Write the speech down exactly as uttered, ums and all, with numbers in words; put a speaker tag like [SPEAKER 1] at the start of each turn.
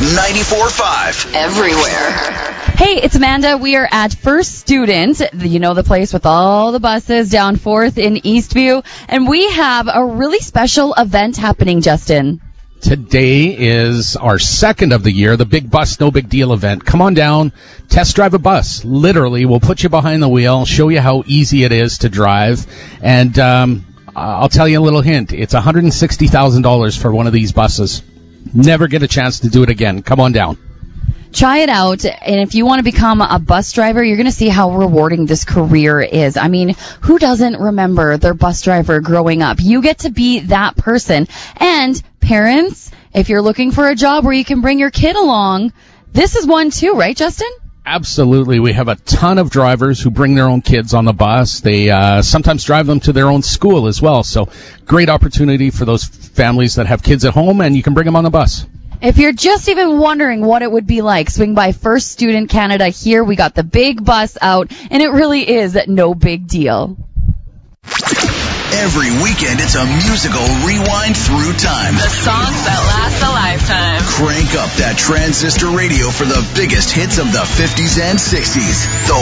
[SPEAKER 1] ninety-four point five.
[SPEAKER 2] Everywhere.
[SPEAKER 3] Hey, it's Amanda. We are at First Student. You know the place with all the buses down fourth in Eastview. And we have a really special event happening, Justin.
[SPEAKER 4] Today is our second of the year, the Big Bus No Big Deal event. Come on down, test drive a bus. Literally, we'll put you behind the wheel, show you how easy it is to drive. And um, I'll tell you a little hint. It's one hundred sixty thousand dollars for one of these buses. Never get a chance to do it again. Come on down.
[SPEAKER 3] Try it out, and if you want to become a bus driver, you're going to see how rewarding this career is. I mean, who doesn't remember their bus driver growing up? You get to be that person. And parents, if you're looking for a job where you can bring your kid along, this is one too, right, Justin?
[SPEAKER 4] Absolutely. We have a ton of drivers who bring their own kids on the bus. They uh, sometimes drive them to their own school as well. So great opportunity for those families that have kids at home, and you can bring them on the bus.
[SPEAKER 3] If you're just even wondering what it would be like, swing by First Student Canada here. We got the big bus out, and it really is no big deal.
[SPEAKER 1] Every weekend, it's a musical rewind through time.
[SPEAKER 2] The songs that last a lifetime.
[SPEAKER 1] Crank up that transistor radio for the biggest hits of the fifties and sixties. The